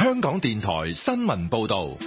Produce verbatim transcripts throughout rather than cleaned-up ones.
香港電台新聞報道。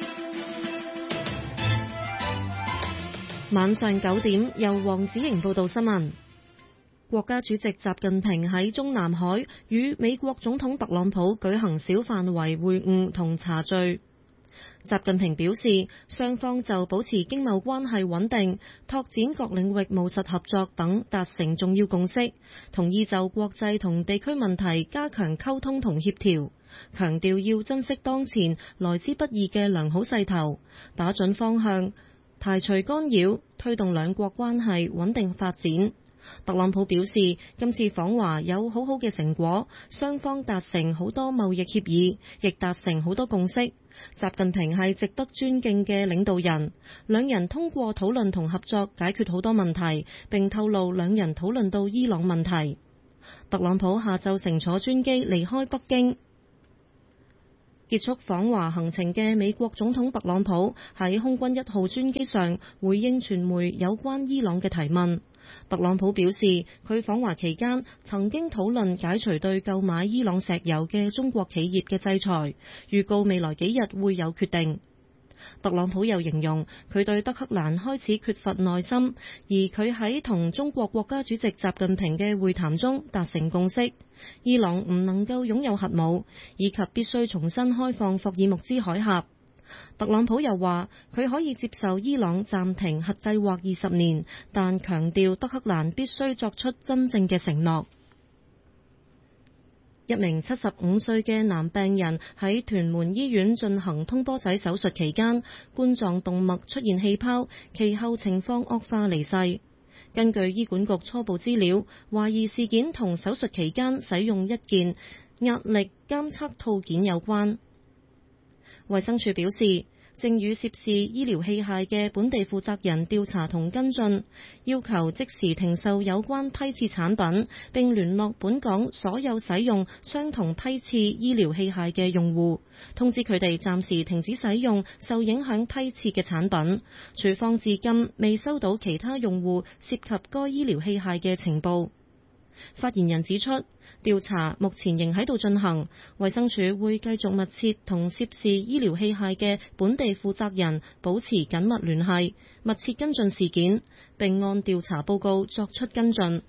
晚上九點，由黃子瑩報道新聞。國家主席習近平喺中南海與美國總統特朗普舉行小範圍會晤同茶敘。習近平表示，雙方就保持經貿關係穩定、拓展各領域務實合作等達成重要共識，同意就國際同地區問題加強溝通同協調，強調要珍惜當前來之不易嘅良好勢頭，把準方向，排除干擾，推動兩國關係穩定發展。特朗普表示，今次訪華有好好嘅成果，雙方達成好多貿易協議，亦達成好多共識。習近平係值得尊敬嘅領導人，兩人通過討論同合作解決好多問題，並透露兩人討論到伊朗問題。特朗普下晝乘坐專機離開北京。結束訪華行程嘅美國總統特朗普喺空軍一號專機上回應傳媒有關伊朗嘅提問。特朗普表示，佢訪華期間曾經討論解除對購買伊朗石油嘅中國企業嘅制裁，預告未來幾日會有決定。特朗普又形容佢對德黑蘭開始缺乏耐心，而佢喺同中國國家主席習近平嘅會談中達成共識，伊朗唔能夠擁有核武，以及必須重新開放霍爾木茲海峽。特朗普又話佢可以接受伊朗暫停核計劃二十年，但強調德黑蘭必須作出真正嘅承諾。一名七十五歲嘅男病人喺屯門醫院進行通波仔手術期間，冠狀動脈出現氣泡，其後情況惡化離世。根據醫管局初步資料，懷疑事件同手術期間使用一件壓力監測套件有關。衛生署表示，正與涉事醫療器械嘅本地負責人調查同跟進，要求即時停售有關批次產品，並聯絡本港所有使用相同批次醫療器械嘅用戶，通知佢哋暫時停止使用受影響批次嘅產品。署方至今未收到其他用戶涉及該醫療器械嘅情報。發言人指出，調查目前仍喺度進行，衛生署會繼續密切同涉事醫療器械嘅本地負責人保持緊密聯繫，密切跟進事件，並按調查報告作出跟進。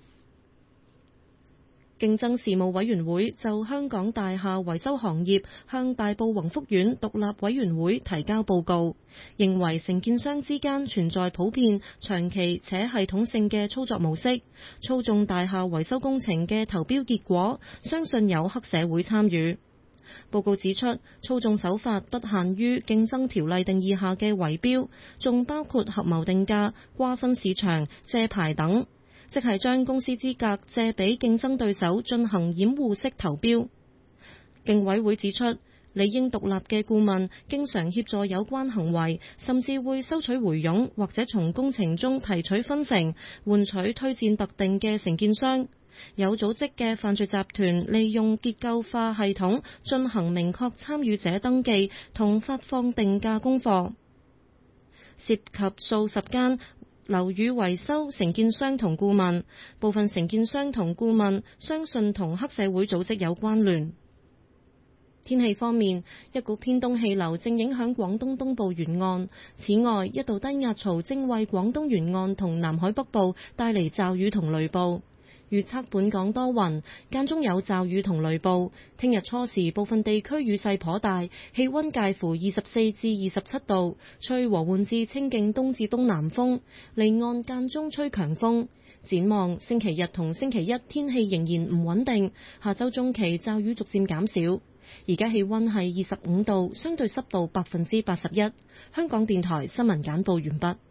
競爭事務委員會就香港大廈維修行業向大埔宏福苑獨立委員會提交報告，認為承建商之間存在普遍、長期且系統性嘅操作模式，操縱大廈維修工程嘅投標結果，相信有黑社會參與。報告指出，操縱手法不限於競爭條例定義下嘅圍標，仲包括合謀定價、瓜分市場、借牌等。即係將公司資格借俾競爭對手進行掩護式投標。競委會指出，理應獨立嘅顧問經常協助有關行為，甚至會收取回佣或者從工程中提取分成，換取推薦特定嘅承建商。有組織嘅犯罪集團利用結構化系統進行明確參與者登記同發放定價功課，涉及數十間樓宇維修承建商同顧問，部分承建商同顧問相信同黑社會組織有關聯。天氣方面，一股偏東氣流正影響廣東東部沿岸，此外一道低壓槽正為廣東沿岸同南海北部帶嚟驟雨同雷暴。預測本港多雲，間中有驟雨同雷暴。聽日初時部分地區雨勢頗大，氣溫介乎二十四至二十七度，吹和緩至清勁東至東南風，離岸間中吹強風。展望星期日同星期一天氣仍然唔穩定，下週中期驟雨逐漸減少。而家氣溫係二十五度，相對濕度百分之八十一。香港電台新聞簡報完畢。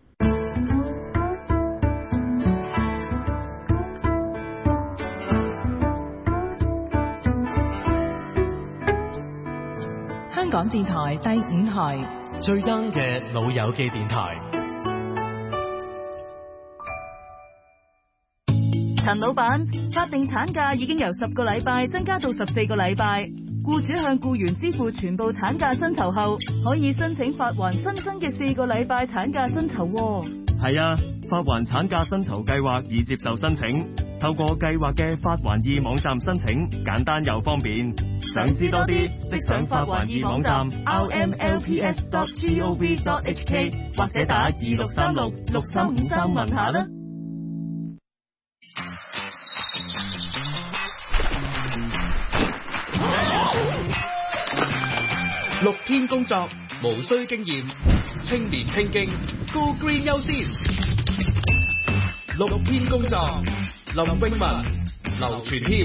香港電台第五台最 young 嘅老友記電台。 陳老闆，法定產假已經由十個禮拜增加到十四個禮拜，僱主向僱員支付全部產假薪酬後，可以申請發還新增嘅四個禮拜產假薪酬。係啊，發還產假薪酬計劃已接受申請， 透過計劃嘅發環意網站申請，簡單又方便。想知多啲，即上發環意網站 r m l p s dot gov dot h k 或者打二六三六六三五三問下啦。 綠天工作無需經驗，青年拼勁 Go Green 優先。綠天工作，林詠雯、劉傳謙。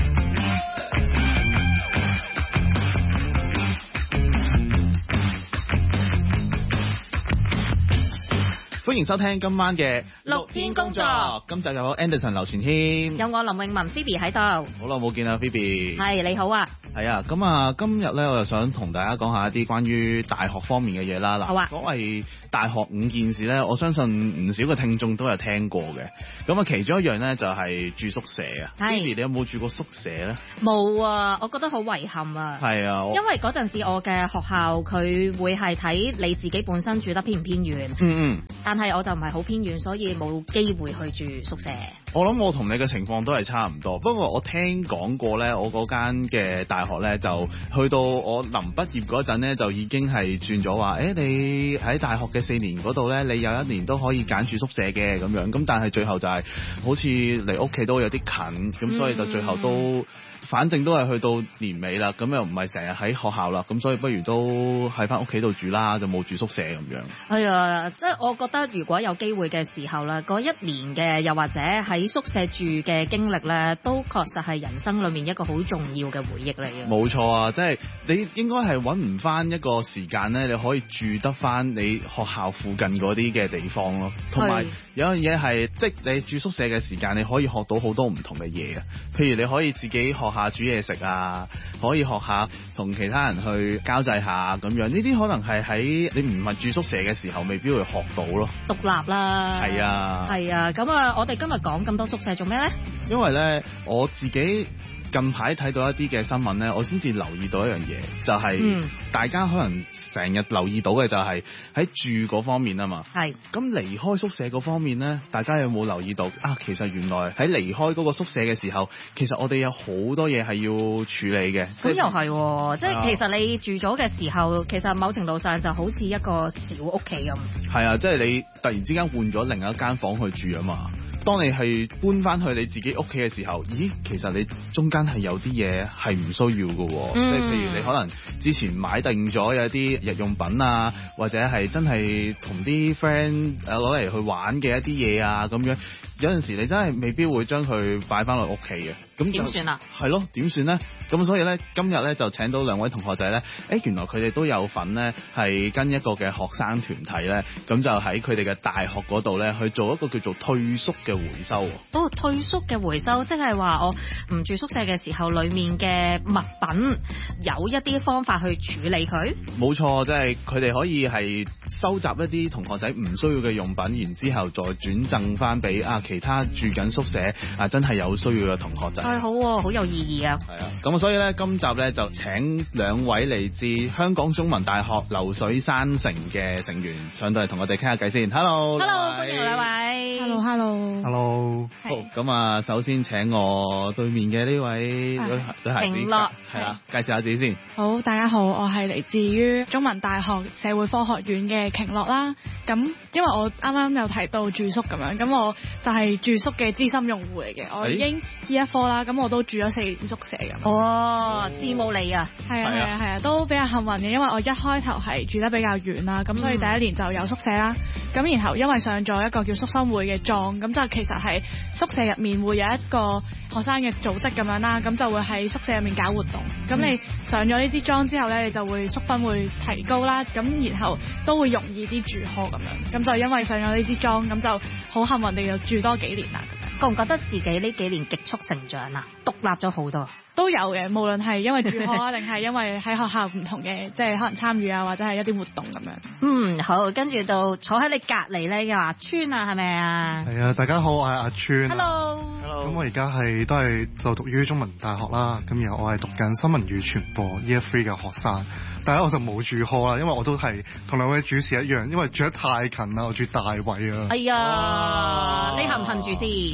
歡迎收聽今晚嘅綠天工作， 今集有 Anderson 劉傳謙， 有我林詠雯 Phoebe 喺度。 好耐冇見啦 Phoebe。 係，你好啊。 係啊，咁啊，今日咧我就想同大家講下一啲關於大學方面嘅嘢啦。嗱， 好啊。 所謂大學五件事咧，我相信唔少嘅聽眾都有聽過嘅。咁啊，其中一樣咧就係住宿舍啊。Phoebe 你有冇住過宿舍咧？ 冇啊，我覺得好遺憾啊。 係啊， 因為嗰陣時我嘅學校佢會係睇你自己本身住得偏唔偏遠。 嗯嗯。 但係我就唔係好偏遠，所以冇機會去住宿舍。 我諗我同你嘅情況都係差唔多，不過我聽講過咧，我嗰間嘅大學咧就去到我臨畢業嗰陣咧，就已經係轉咗話，誒、欸、你喺大學嘅四年嗰度咧，你有一年都可以揀住宿舍嘅咁樣，咁但係最後就係、是、好似離屋企都有啲近，咁所以就最後都。嗯反正都係去到年尾啦，咁又唔係成日喺學校啦，咁所以不如都喺翻屋企度住啦，就冇住宿舍咁樣。 係啊，即係我覺得如果有機會嘅時候咧，嗰一年嘅又或者喺宿舍住嘅經歷咧，都確實係人生裏面一個好重要嘅回憶嚟嘅。 冇錯啊，即係你應該係揾唔翻一個時間咧，你可以住得翻你學校附近嗰啲嘅地方咯。同埋有樣嘢係，即係你住宿舍嘅時間，你可以學到好多唔同嘅嘢啊。譬如你可以自己學下煮嘢食啊，可以學下同其他人去交際下咁樣，呢啲可能係喺你唔係住宿舍嘅時候未必會學到咯。 獨立啦， 係啊， 係啊，咁啊，我哋今日講咁多宿舍做咩咧？ 因為咧我自己近排睇到一啲嘅新聞咧，我先至留意到一樣嘢，就係、是嗯、大家可能成日留意到嘅就係喺住嗰方面啊嘛。係。咁離開宿舍嗰方面咧，大家有冇留意到啊？其實原來喺離開嗰個宿舍嘅時候，其實我哋有好多嘢係要處理嘅。咁又係，即係其實你住咗嘅時候，其實某程度上就好似一個小屋企咁。係啊，即係你突然之間換咗另一間房去住啊嘛。當你係搬翻去你自己屋企嘅時候，咦，其實你中間係有啲嘢係唔需要嘅喎，嗯、即係譬如你可能之前買定咗有啲日用品啊，或者係真係同啲 friend 誒攞嚟去玩嘅一啲嘢啊咁樣，有陣時你真係未必會將佢擺翻落屋企嘅，咁點算啊？係咯，點算咧？咁所以咧，今日咧就請到兩位同學仔咧，誒原來佢哋都有份咧，係跟一個嘅學生團體咧，咁就喺佢哋嘅大學嗰度咧去做一個叫做退宿嘅回收。哦，退宿嘅回收，即係話我唔住宿舍嘅時候，裡面嘅物品有一啲方法去處理佢。冇錯，即係佢哋可以係收集一啲同學仔唔需要嘅用品，然之後再轉贈翻俾啊其他住緊宿舍啊真係有需要嘅同學仔。係好喎，好有意義啊！係啊，咁所以咧，今集咧就請兩位嚟自香港中文大學流水山城嘅成員上到嚟同我哋傾下偈先。Hello，Hello， 歡迎兩位。Hello，Hello，Hello。好，咁啊，首先請我對面嘅呢位女女孩子，係啦，介紹下自己先。 好，大家好，我係嚟自於中文大學社會科學院嘅瓊樂啦。咁因為我啱啱有提到住宿咁樣，咁我就係住宿嘅資深用戶嚟嘅。我已經呢一科啦，咁我都住咗四年宿舍咁。哦，羨慕你啊！係啊係啊係啊，都比較幸運嘅，因為我一開頭係住得比較遠啦，咁所以第一年就有宿舍啦。咁、嗯、然後因為上咗一個叫宿生會嘅莊，咁就其實係宿舍入面會有一個學生嘅組織咁樣啦，咁就會喺宿舍入面搞活動。咁、嗯、你上咗呢支莊之後咧，你就會宿分會提高啦，咁然後都會容易啲住科咁樣。咁就因為上咗呢支莊，咁就好幸運地就住多幾年啦。覺唔覺得自己呢幾年極速成長啊？獨立咗好多。都有嘅，無論係因為住學啊，定係因為喺學校唔同嘅，即係可能參與啊，或者係一啲活動咁樣。嗯，好，跟住到坐喺你隔離咧嘅阿川啊，係咪啊？係啊，大家好，我係阿川。Hello。咁我而家係都係就讀於中文大學啦，咁然後我係讀緊新聞與傳播 Year Three 嘅學生，但係我就冇住科啦，因為我都係同兩位主持一樣，因為住得太近啦，我住大圍啊。哎呀，你行唔行住先？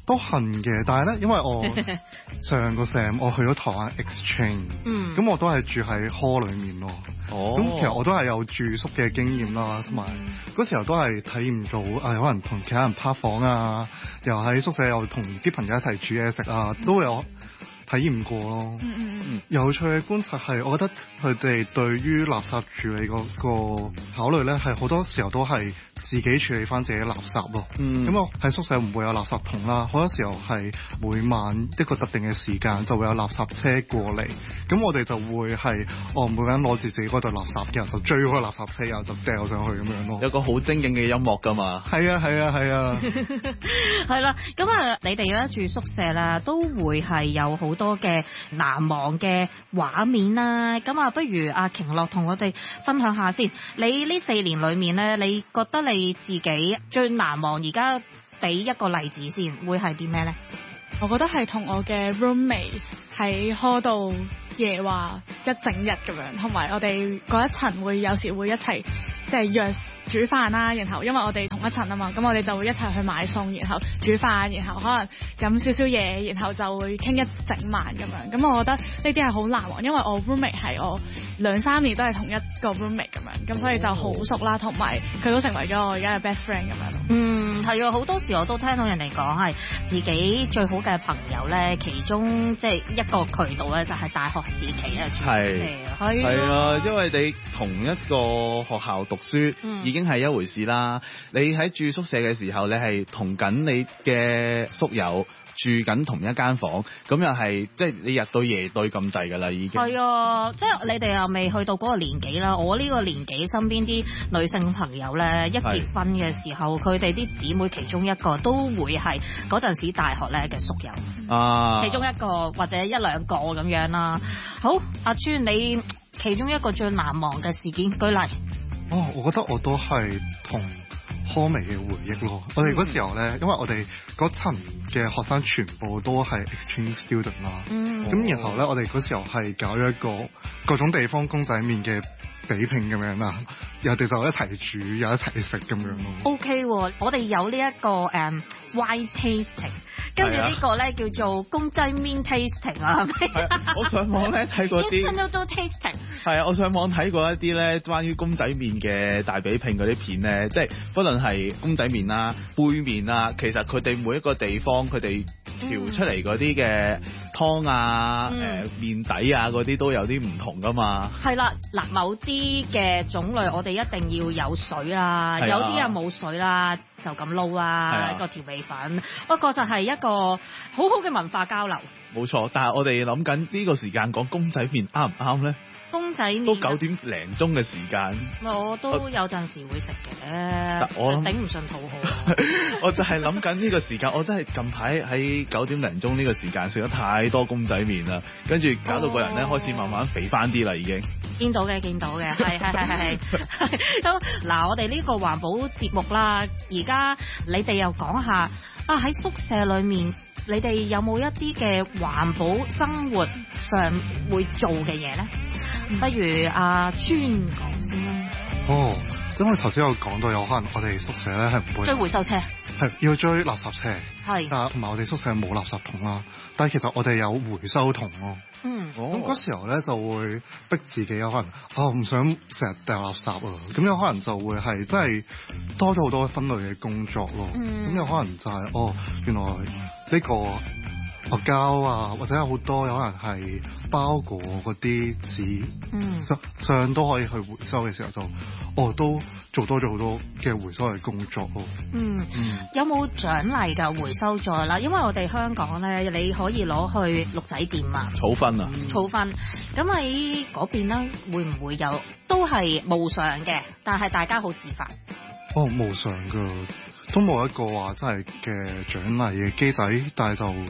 都恨嘅，但係咧，因為我上個 sem 我去咗台灣 exchange，咁、嗯、我都係住喺 hall 裏面咯。哦，咁其實我都係有住宿嘅經驗啦，同埋嗰時候都係體驗到誒、哎，可能同其他人拍房啊，又喺宿舍又同啲朋友一齊煮嘢食啊，都會有體驗過咯。嗯嗯嗯。有趣嘅觀察係，我覺得佢哋對於垃圾處理嗰個考慮咧，係好多時候都係自己處理翻自己垃圾咯。嗯。咁我喺宿舍唔會有垃圾桶啦，好多時候係每晚一個特定嘅時間就會有垃圾車過嚟，咁我哋就會係哦每個人攞住自己嗰袋垃圾，然後就追嗰個垃圾車，然後就掉上去咁樣咯。 有個好精警嘅音樂㗎嘛。係啊係啊係啊。 係啦，咁啊，你哋咧住宿舍啦，都會係有好多嘅難忘嘅畫面啦。咁啊，不如阿瓊樂同我哋分享下先。你呢四年裏面咧，你覺得你自己最難忘，而家俾一個例子先，會係啲咩咧？ 我覺得係同我嘅 roommate 喺 hall 度夜話一整日咁樣，同埋我哋嗰一層會有時會一齊即係約煮飯啦，然後因為我哋同一層啊嘛，咁我哋就會一齊去買餸，然後煮飯，然後可能飲少少嘢，然後就會傾一整晚咁樣。咁我覺得呢啲係好難忘，因為我 roommate 係我兩三年都係同一個 roommate 咁樣，咁所以就好熟啦，同埋佢都成為咗我而家嘅 best friend 咁樣。 嗯，係啊，好多時我都聽到人哋講係自己最好嘅朋友咧，其中即係一個渠道咧就係大學時期啊，住宿舍係係啊， 因為你同一個學校讀書、嗯、已經係一回事啦。你喺住宿舍嘅時候，你係同緊你嘅宿友住緊同一間房，咁又係即係你日對夜對咁滯㗎啦，已經係啊！ 即係你哋又未去到嗰個年紀啦。我呢個年紀身邊啲女性朋友咧，一結婚嘅時候，佢哋啲姊妹其中一個都會係嗰陣時大學咧嘅宿友啊，其中一個或者一兩個咁樣啦。好，阿川，你其中一個最難忘嘅事件，舉例。 哦，我覺得我都係同科微嘅回憶咯。我哋嗰時候咧，因為我哋嗰層嘅學生全部都係 exchange student 啦，咁、嗯、然後咧，我哋嗰時候係搞咗一個各種地方公仔麵嘅比拼咁樣啦，我哋就一齊煮，又一齊食咁樣咯。 O K，我哋有呢、這、一個誒、um, wine tasting， 跟住呢個咧叫做公仔麵 tasting 啊，係咪？ 我上網咧睇過啲 international tasting。係啊，我上網睇過一啲咧關於公仔麵嘅大比拼嗰啲片咧，即係不論係公仔麵啦、杯麵啦，其實佢哋每一個地方佢哋調出嚟嗰啲嘅湯啊、誒、嗯呃、麵底啊嗰啲都有啲唔同噶嘛。係啦，嗱，某啲嘅種類我哋一定要有水啦，有啲啊冇水啦，就咁撈啦，一個調味粉。不過就係一個好好嘅文化交流。冇錯，但係我哋諗緊呢個時間講公仔麵啱唔啱咧？公仔麵都九點零鐘嘅時間，我都有陣時會食嘅，我頂唔順肚好。我就係諗緊呢個時間，我真係近排喺九點零鐘呢個時間食咗太多公仔麵啦，跟住搞到個人咧、哦、開始慢慢肥翻啲啦，已經見到嘅見到嘅，係係係係係。咁嗱，我哋呢個環保節目啦，而家你哋又講下啊，喺宿舍裏面，你哋有冇一啲嘅環保生活上會做嘅嘢咧？不如阿川講先啦。哦，因為頭先有講到有可能我哋宿舍咧係唔會追回收車，係要追垃圾車，係，但係同埋我哋宿舍冇垃圾桶啦。但係其實我哋有回收桶咯。嗯，咁嗰時候咧就會逼自己有可能啊唔想成日掉垃圾啊，咁有可能就會係真係多咗好多分類嘅工作咯。嗯，咁有可能就係、是、哦原來呢個塑膠啊，或者有好多有可能係包裹嗰啲紙，嗯，上都可以去回收嘅時候就，哦，都做多咗好多嘅回收嘅工作咯。嗯，嗯，有冇獎勵㗎回收咗啦？因為我哋香港咧，你可以攞去鹿仔店啊，儲分啊，儲分。咁喺嗰邊咧，會唔會有？都係無償嘅，但係大家好自發。哦，無償㗎，都冇一個話真係嘅獎勵嘅機制，但係就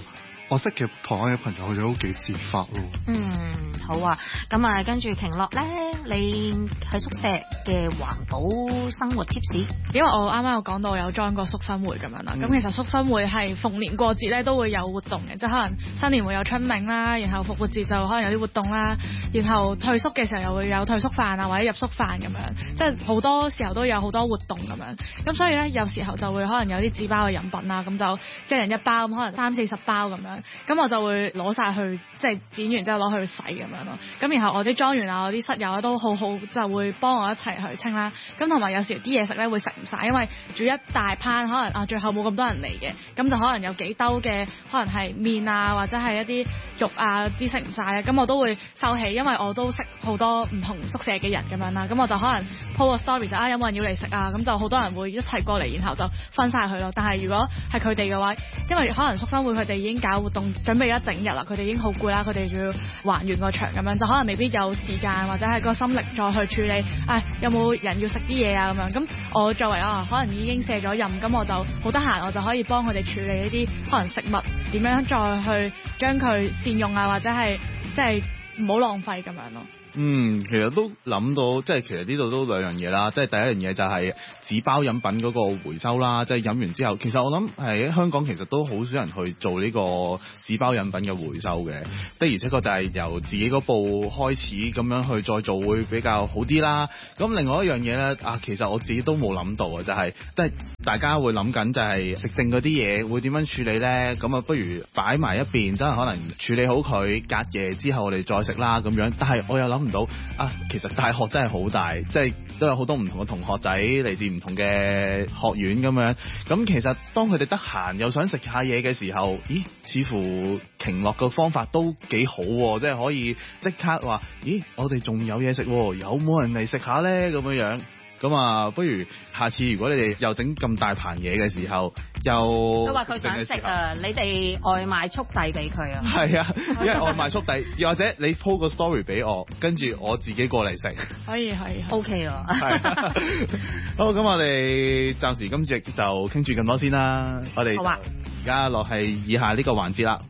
我識嘅台灣嘅朋友，佢哋都幾自發咯。 嗯，好啊。咁啊，跟住瓊樂咧，你喺宿舍嘅環保生活 tips？ 因為我啱啱有講到有 join 過宿生會咁樣啦。咁、嗯、其實宿生會係逢年過節咧都會有活動嘅，即係可能新年會有春茗啦，然後復活節就可能有啲活動啦，然後退宿嘅時候又會有退宿飯啊或者入宿飯咁樣，即係好多時候都有好多活動咁樣。咁所以咧有時候就會可能有啲紙包嘅飲品啦，咁就一人一包，咁可能三四十包咁樣。咁我就會攞晒去，即係剪完之後攞去洗咁樣咯。咁然後我啲莊員啊，我啲室友啊都好好，就會幫我一齊去清啦。咁同埋有時啲嘢食咧會食唔晒，因為煮一大盤，可能啊最後冇咁多人嚟嘅，咁就可能有幾兜嘅，可能係麵啊或者係一啲肉啊啲食唔晒咧，咁我都會收起，因為我都識好多唔同宿舍嘅人咁樣啦。咁我就可能 po 個 story 就啊有冇人要嚟食啊，咁就好多人會一齊過嚟，然後就分晒佢咯。但係如果係佢哋嘅話，因為可能宿生會佢哋已經搞活動準備咗整日啦，佢哋已經好攰啦，佢哋仲要還完個場咁樣，就可能未必有時間或者係個心力再去處理。唉，有冇人要食啲嘢啊咁樣？咁我作為啊，可能已經卸咗任，咁我就好得閒，我就可以幫佢哋處理呢啲可能食物點樣再去將佢善用啊，或者係即係唔好浪費咁樣咯。 嗯，其實都諗到，即係其實呢度都兩樣嘢啦。即係第一樣嘢就係紙包飲品嗰個回收啦。即係飲完之後，其實我諗喺香港其實都好少人去做呢個紙包飲品嘅回收嘅。的而且確就係由自己嗰步開始咁樣去再做會比較好啲啦。咁另外一樣嘢咧，啊，其實我自己都冇諗到啊，就係即係大家會諗緊就係食剩嗰啲嘢會點樣處理咧？咁啊，不如擺埋一邊，真係可能處理好佢，隔夜之後我哋再食啦咁樣。但係我又諗唔到啊，其實大學真係好大，即係都有好多唔同嘅同學仔嚟自唔同嘅學院咁樣。咁其實當佢哋得閒又想食下嘢嘅時候，咦，似乎瓊樂嘅方法都幾好喎，即係可以即刻話，咦，我哋仲有嘢食，有冇人嚟食下咧？咁樣樣。咁啊，不如下次如果你哋又整咁大盤嘢嘅時候，又佢話佢想食啊，你哋外賣速遞俾佢啊。 係啊，因為外賣速遞，又或者你 po 個 story 俾我，跟住我自己過嚟食。 可以係。 O K 啊。 好，咁我哋暫時今次就傾住咁多先啦。我哋好啊。 而家落係以下呢個環節啦。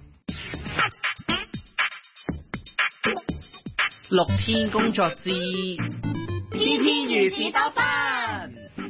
六天工作之天天如是多班。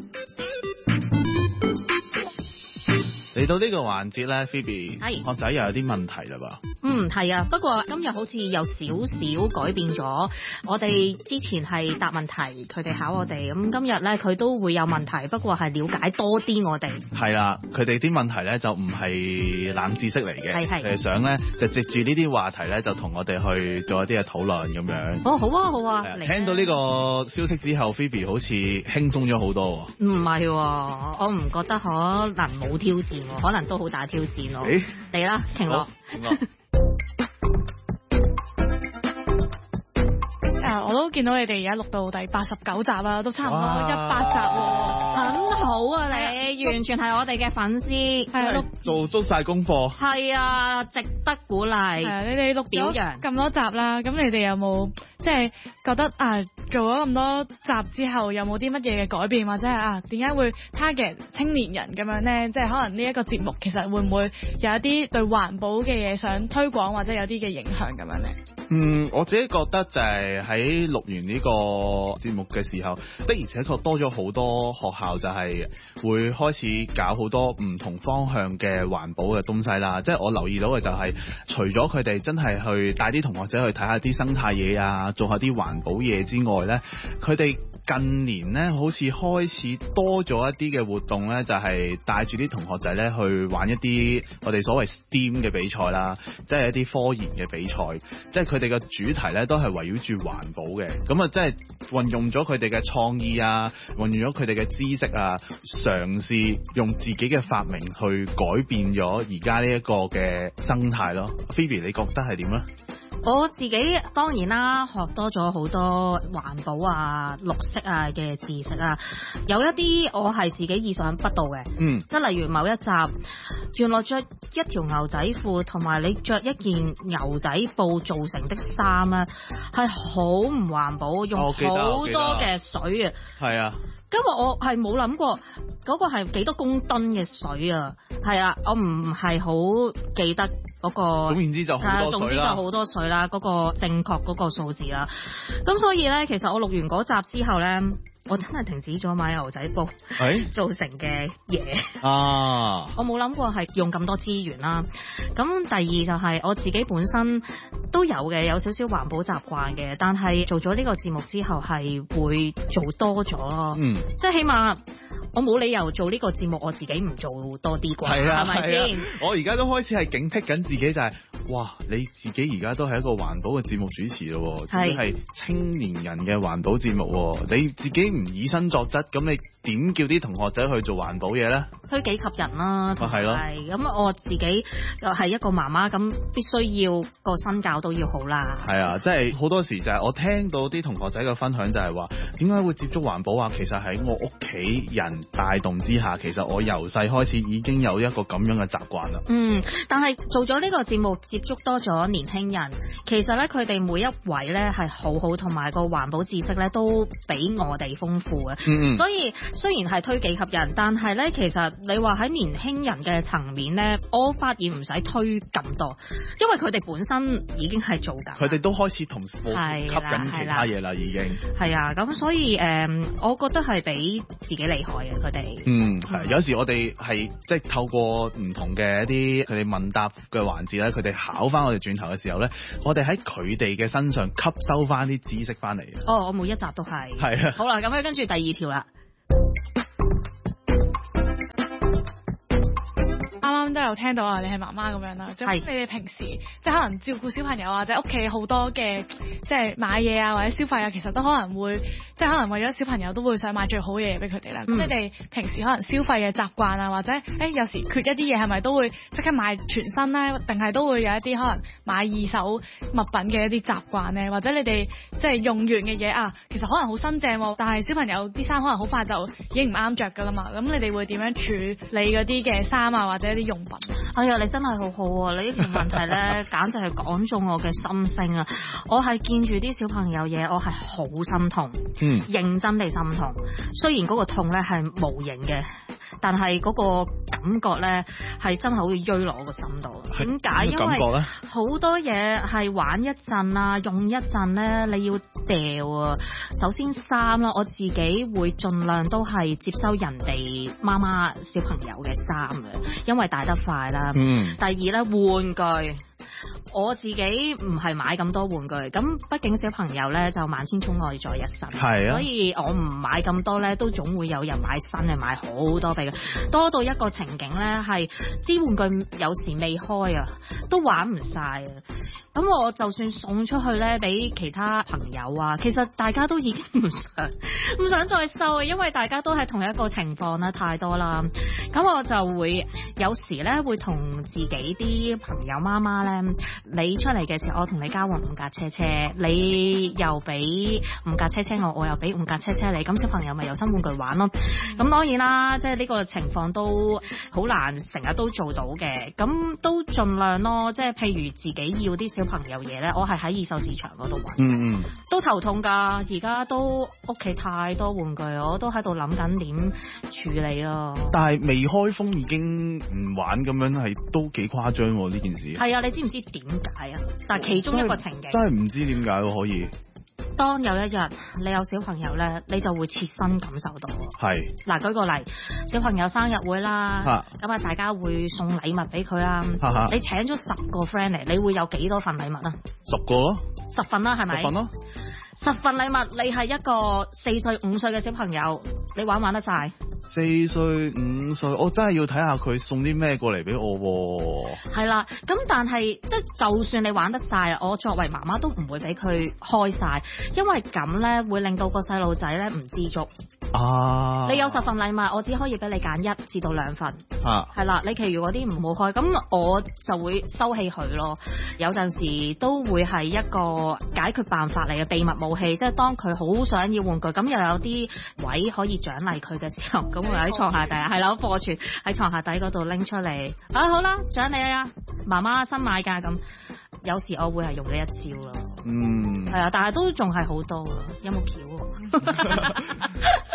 嚟到呢個環節咧 Phoebe 係學仔又有啲問題啦噃。 嗯，係啊，不過今日好似有少少改變咗。我哋之前係答問題，佢哋考我哋，咁今日咧佢都會有問題，不過係了解多啲我哋。係啦，佢哋啲問題咧就唔係冷知識嚟嘅，係係，佢哋想咧就藉住呢啲話題咧就同我哋去做一啲嘅討論咁樣。 哦，好啊，好啊。 聽到呢個消息之後 ，Phoebe 好似輕鬆咗好多。 唔係，我唔覺得可能冇挑戰，可能都好大挑戰咯。誒，嚟啦，瓊樂。 誒，我都見到你哋而家錄到第八十九集啦，都差唔多一百集喎， 很好啊你，完全係我哋嘅粉絲， 係啊， 做足晒功課， 係啊，值得鼓勵。 係啊，你哋錄咗咁多集啦，咁你哋有冇即係覺得啊，做咗咁多集之後有冇啲乜嘢嘅改變，或者係啊點解會 target 青年人咁樣咧？即係可能呢一個節目其實會唔會有一啲對環保嘅嘢想推廣，或者有啲嘅影響咁樣咧？ 嗯，我自己覺得就係喺錄完呢個節目嘅時候，的而且確多咗好多學校就係會開始搞好多唔同方向嘅環保嘅東西啦。即係我留意到嘅就係，除咗佢哋真係去帶啲同學仔去睇下啲生態嘢啊，做下啲環保嘢之外呢，佢哋近年呢好似開始多咗一啲嘅活動呢，就係帶住啲同學仔呢去玩一啲我哋所謂 STEAM 嘅比賽啦，即係一啲科研嘅比賽，即係佢哋嘅主題咧都係圍繞住環保嘅，咁啊即係運用咗佢哋嘅創意啊，運用咗佢哋嘅知識啊，嘗試用自己嘅發明去改變咗而家呢一個嘅生態咯。Phoebe 你覺得係點咧？ 我自己當然啦，學多咗好多環保啊、綠色啊嘅知識啊，有一啲我係自己意想不到嘅，嗯，即係例如某一集，原來着一條牛仔褲同埋你着一件牛仔布造成的衫啊，係好唔環保，用好多嘅水啊，係啊。因為我係冇諗過嗰個係幾多公噸嘅水啊，係啊，我唔係好記得嗰個， 總言之就好多水啦。 總之就好多水啦，嗰個正確嗰個數字啦。咁所以咧，其實我錄完嗰集之後咧，我真係停止咗買牛仔布造成嘅嘢啊！我冇諗過係用咁多資源啦。咁第二就係我自己本身都有嘅，有少少環保習慣嘅，但係做咗呢個節目之後係會做多咗咯。嗯，即係起碼我冇理由做呢個節目我自己唔做多啲啩，係咪先？ 我而家都開始係警惕緊自己，就係、是、哇，你自己而家都係一個環保嘅節目主持咯，自己係青年人嘅環保節目，你自己唔以身作則，咁你點叫啲同學仔去做環保嘢咧？ 推己及人啦， 係咯。 係咁，我自己又係一個媽媽，咁必須要個身教都要好啦。 係啊，即係好多時就係我聽到啲同學仔嘅分享，就係話點解會接觸環保啊？其實喺我屋企人帶動之下，其實我由細開始已經有一個咁樣嘅習慣啦。嗯， 但係做咗呢個節目，接觸多咗年輕人，其實咧佢哋每一位咧係好好，同埋個環保知識咧都比我哋豐富嘅。嗯嗯。所以雖然係推己及人，但係咧其實你話喺年輕人嘅層面咧，我發現唔使推咁多，因為佢哋本身已經係做緊。 佢哋都開始同步吸緊其他嘢啦，已經。 係啊，咁所以誒、嗯，我覺得係比自己厲害嘅佢哋。 嗯，係。有時我哋係即係透過唔同嘅一啲佢哋問答嘅環節咧，佢哋考翻我哋轉頭嘅時候咧，我哋喺佢哋嘅身上吸收翻啲知識翻嚟。 哦，我每一集都係。係啊。好啦，咁咧跟住第二條啦。 啱啱都有聽到啊，你係媽媽咁樣啦，即係你哋平時即係可能照顧小朋友啊，或者屋企好多嘅即係買嘢啊或者消費啊，其實都可能會即係可能為咗小朋友都會想買最好嘅嘢俾佢哋啦。咁、嗯、你哋平時可能消費嘅習慣啊，或者誒、欸、有時缺一啲嘢係咪都會即刻買全新咧？定係都會有一啲可能買二手物品嘅一啲習慣咧？或者你哋即係用完嘅嘢啊，其實可能好新淨，但係小朋友啲衫可能好快就已經唔啱着㗎啦嘛。咁你哋會點樣處理嗰啲嘅衫啊或者啲用品？ 哎呀，你真係好好啊！你呢條問題咧，簡直係講中我嘅心聲啊！我係見住啲小朋友嘢，我係好心痛，嗯，認真地心痛。雖然嗰個痛咧係無形嘅，但係嗰個感覺咧係真係好似錐落我個心度。點解？因為好多嘢係玩一陣啊，用一陣咧，你要掉啊。首先衫啦，我自己會盡量都係接收人哋媽媽小朋友嘅衫嘅，因為大得快啦。嗯。第二咧，玩具。我自己唔係買咁多玩具，咁畢竟小朋友咧就萬千寵愛在一身，係啊，所以我唔買咁多咧，都總會有人買新嘅，買好多俾佢，多到一個情景咧係啲玩具有時未開啊，都玩唔晒啊。咁我就算送出去咧俾其他朋友啊，其實大家都已經唔想唔想再收啊，因為大家都係同一個情況啦，太多啦。咁我就會有時咧會同自己啲朋友媽媽咧，你出嚟嘅時候，我同你交換五架車車，你又俾五架車車我，我又俾五架車車你，咁小朋友咪有新玩具玩咯。咁當然啦，即係呢個情況都好難成日都做到嘅，咁都盡量咯。即係譬如自己要啲小朋友嘢咧，我係喺二手市場嗰度揾，嗯嗯，都頭痛㗎。而家都屋企太多玩具，我都喺度諗緊點處理咯。 但係未開封已經唔玩咁樣，係都幾誇張喎呢件事。 係啊，你知唔知點解啊？但係其中一個情景真係唔知點解喎可以。 當有一日你有小朋友咧，你就會切身感受到。係嗱，舉個例，小朋友生日會啦，咁啊大家會送禮物俾佢啦。你請咗十個 friend 嚟，你會有幾多份禮物啊？ 十個咯， 十份啦，係咪？十份咯。十份禮物，你係一個四歲五歲嘅小朋友，你玩唔玩得晒？ 四歲五歲，我真係要睇下佢送啲咩過嚟俾我喎。 係啦，咁但係即係就算你玩得晒，我作為媽媽都唔會俾佢開晒，因為咁咧會令到個細路仔咧唔知足。啊！你有十份禮物，我只可以俾你揀一至到兩份。啊，係啦，你其餘嗰啲唔好開，咁我就會收起佢咯。有陣時都會係一個解決辦法嚟嘅秘密武器，即係當佢好想要玩具，咁又有啲位可以獎勵佢嘅時候，咁我喺床下底，係啦，貨存喺床下底嗰度拎出嚟。啊，好啦，獎你啊，媽媽新買㗎咁。有時我會係用呢一招咯。嗯，係啊，但係都仲係好多㗎，有冇橋？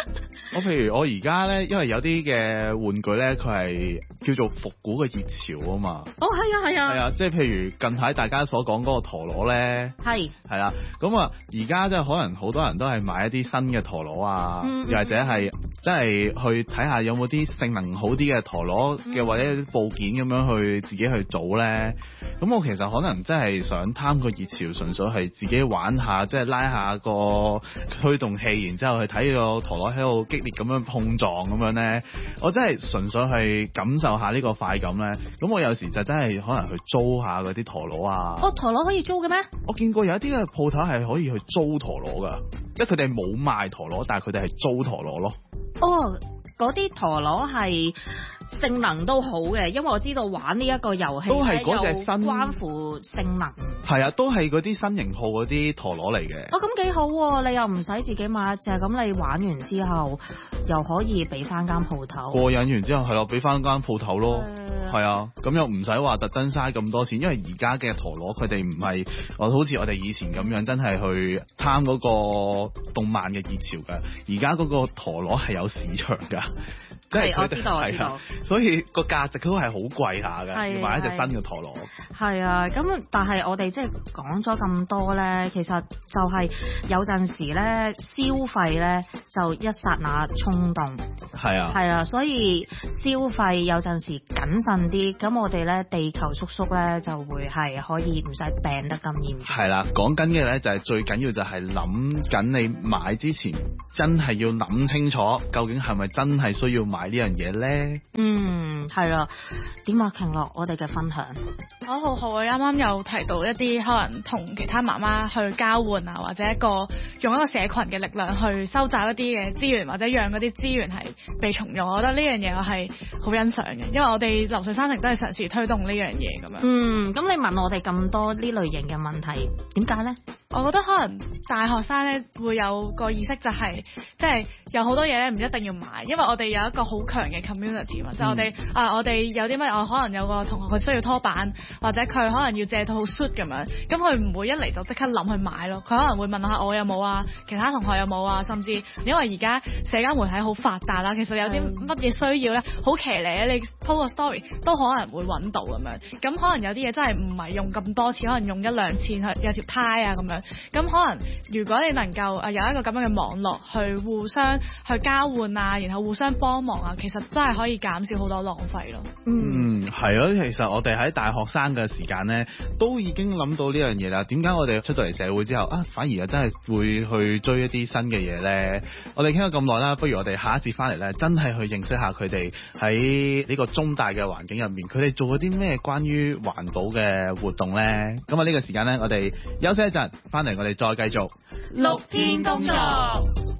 我譬如我而家咧，因為有啲嘅玩具咧，佢係叫做復古嘅熱潮啊嘛。 哦，係啊，係啊。 係啊，即係譬如近排大家所講嗰個陀螺咧， 係係啦。咁啊，而家即係可能好多人都係買一啲新嘅陀螺啊， 嗯、 又或者係即係去睇下有冇啲性能好啲嘅陀螺嘅、嗯、或者啲部件咁樣去自己去組咧。咁我其實可能真係想貪個熱潮，純粹係自己玩下，即係拉下個推動器，然之後去睇個陀螺喺度激烈咁樣碰撞咁樣咧。我真係純粹去感受下呢個快感咧。咁我有時就真係可能去租下嗰啲陀螺啊。 哦，陀螺可以租嘅咩？ 我見過有一啲嘅鋪頭係可以去租陀螺噶，即係佢哋冇賣陀螺，但係佢哋係租陀螺咯。 哦，嗰啲陀螺係性能都好嘅，因為我知道玩呢一個遊戲都係嗰隻新關乎性能。 係啊，都係嗰啲新型號嗰啲陀螺嚟嘅。 哦，咁幾好喎！你又唔使自己買一隻，咁你玩完之後又可以俾翻間鋪頭。 過癮完之後係咯，俾翻間鋪頭咯。係、呃、啊，咁又唔使話特登嘥咁多錢，因為而家嘅陀螺佢哋唔係我好似我哋以前咁樣真係去貪嗰個動漫嘅熱潮㗎。而家嗰個陀螺係有市場㗎。 係，我知道，我知道。 所以個價值都係好貴下嘅，要買一隻新嘅陀螺。 係啊，咁但係我哋即係講咗咁多咧，其實就係有陣時咧消費咧就一剎那衝動。 係啊。係啊，所以消費有陣時謹慎啲，咁我哋咧地球叔叔咧就會係可以唔使病得咁嚴重。 係啦，講緊嘅咧就係最緊要就係諗緊你買之前真係要諗清楚，究竟係咪真係需要買呢樣嘢咧？ 嗯，係啦。點啊，瓊樂，我哋嘅分享。 我好好啊！啱啱有提到一啲可能同其他媽媽去交換啊，或者一個用一個社群嘅力量去收集一啲嘅資源，或者讓嗰啲資源係被重用。我覺得呢樣嘢我係好欣賞嘅，因為我哋流水山城都係嘗試推動呢樣嘢咁樣。 嗯，咁你問我哋咁多呢類型嘅問題，點解呢？ 我覺得可能大學生咧會有個意識就係、是，即係有好多嘢咧唔一定要買，因為我哋有一個好強嘅 community 嘛、嗯，就係、我哋啊，我哋有啲乜，我可能有個同學佢需要拖板，或者佢可能要借套 suit 咁樣，咁佢唔會一嚟就即刻諗去買咯，佢可能會問下我有冇啊，其他同學有冇啊，甚至因為而家社交媒體好發達啦，其實有啲乜嘢需要咧，好騎呢，你 po 個 story 都可能會揾到咁樣，咁可能有啲嘢真係唔係用咁多錢，可能用一兩千去有條 tie 啊咁樣。咁可能如果你能夠有一個咁樣嘅網絡去互相去交換啊，然後互相幫忙啊，其實真係可以減少好多浪費咯。 嗯，係咯，其實我哋喺大學生嘅時間咧，都已經諗到呢樣嘢啦。點解我哋出到嚟社會之後啊，反而又真係會去追一啲新嘅嘢咧？我哋傾咗咁耐啦，不如我哋下一節翻嚟咧，真係去認識下佢哋喺呢個中大嘅環境入面，佢哋做咗啲咩關於環保嘅活動咧？咁啊呢個時間咧，我哋休息一陣，翻嚟我哋再繼續綠天工作。